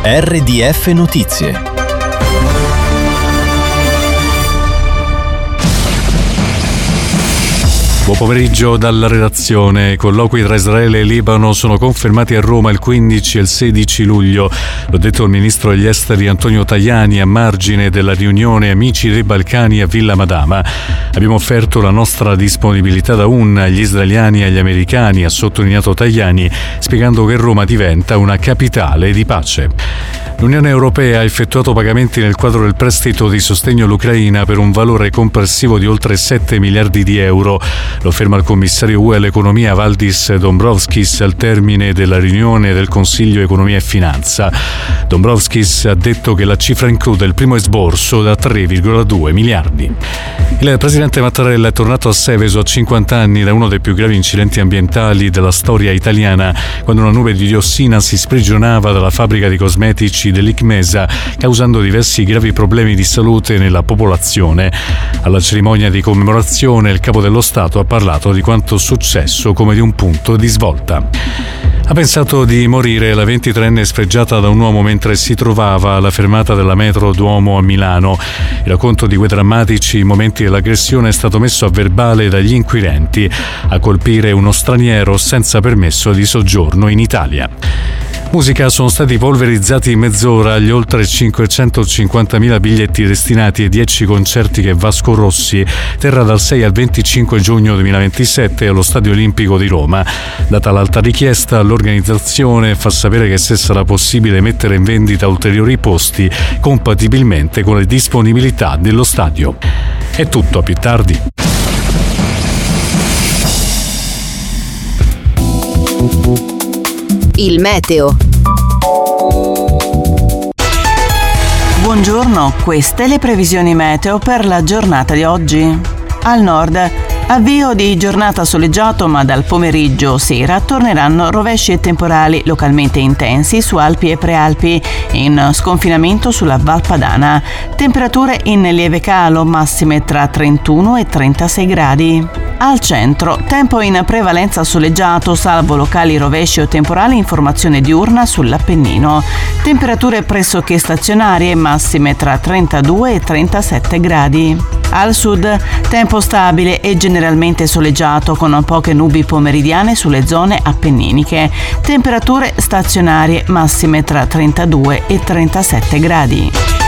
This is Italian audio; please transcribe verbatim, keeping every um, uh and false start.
R D F Notizie. Buon pomeriggio dalla redazione. I colloqui tra Israele e Libano sono confermati a Roma il quindici e il sedici luglio. L'ha detto il ministro degli esteri Antonio Tajani a margine della riunione Amici dei Balcani a Villa Madama. Abbiamo offerto la nostra disponibilità da un agli israeliani e agli americani, ha sottolineato Tajani, spiegando che Roma diventa una capitale di pace. L'Unione Europea ha effettuato pagamenti nel quadro del prestito di sostegno all'Ucraina per un valore complessivo di oltre sette miliardi di euro. Lo afferma il commissario U E all'economia Valdis Dombrovskis al termine della riunione del Consiglio Economia e Finanza. Dombrovskis ha detto che la cifra include il primo esborso da tre virgola due miliardi. Il presidente Mattarella è tornato a Seveso a cinquanta anni da uno dei più gravi incidenti ambientali della storia italiana, quando una nube di diossina si sprigionava dalla fabbrica di cosmetici dell'Icmesa, causando diversi gravi problemi di salute nella popolazione. Alla cerimonia di commemorazione il capo dello Stato ha parlato di quanto successo come di un punto di svolta. Ha pensato di morire la ventitreenne sfregiata da un uomo mentre si trovava alla fermata della metro Duomo a Milano. Il racconto di quei drammatici momenti dell'aggressione è stato messo a verbale dagli inquirenti. A colpire uno straniero senza permesso di soggiorno in Italia. Musica: sono stati polverizzati in mezz'ora gli oltre cinquecentocinquantamila biglietti destinati ai dieci concerti che Vasco Rossi terrà dal sei al venticinque giugno duemilaventisette allo Stadio Olimpico di Roma. Data l'alta richiesta, l'organizzazione fa sapere che se sarà possibile mettere in vendita ulteriori posti compatibilmente con le disponibilità dello stadio. È tutto, a più tardi. Il meteo. Buongiorno, queste le previsioni meteo per la giornata di oggi. Al nord, avvio di giornata soleggiato, ma dal pomeriggio sera torneranno rovesci e temporali localmente intensi su Alpi e Prealpi, in sconfinamento sulla Val Padana. Temperature in lieve calo, massime tra trentuno e trentasei gradi. Al centro, tempo in prevalenza soleggiato, salvo locali rovesci o temporali in formazione diurna sull'Appennino. Temperature pressoché stazionarie, massime tra trentadue e trentasette gradi. Al sud, tempo stabile e generalmente soleggiato con poche nubi pomeridiane sulle zone appenniniche. Temperature stazionarie, massime tra trentadue e trentasette gradi.